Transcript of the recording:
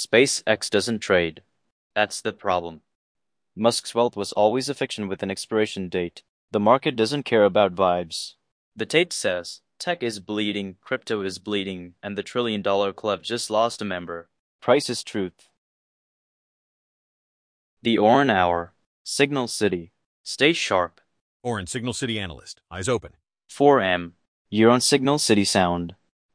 SpaceX doesn't trade. That's the problem. Musk's wealth was always a fiction with an expiration date. The market doesn't care about vibes. The Tate says, tech is bleeding, crypto is bleeding, and the trillion-dollar club just lost a member. Price is truth. The Oren Hour. Signal City. Stay sharp. Oren, Signal City analyst. Eyes open. 4M. You're on Signal City Sound.